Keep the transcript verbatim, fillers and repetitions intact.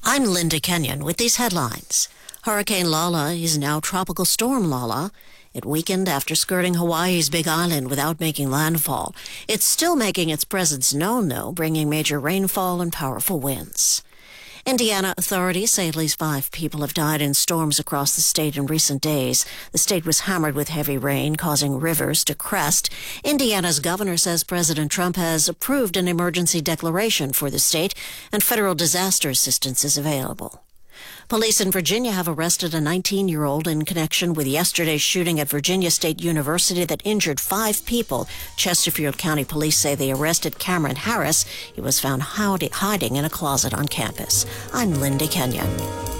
I'm Linda Kenyon with these headlines. Hurricane Lala is now Tropical Storm Lala. It weakened after skirting Hawaii's Big Island without making landfall. It's still making its presence known, though, bringing major rainfall and powerful winds. Indiana authorities say at least five people have died in storms across the state in recent days. The state was hammered with heavy rain, causing rivers to crest. Indiana's governor says President Trump has approved an emergency declaration for the state, and federal disaster assistance is available. Police in Virginia have arrested a nineteen-year-old in connection with yesterday's shooting at Virginia State University that injured five people. Chesterfield County Police say they arrested Cameron Harris. He was found hiding in a closet on campus. I'm Linda Kenyon.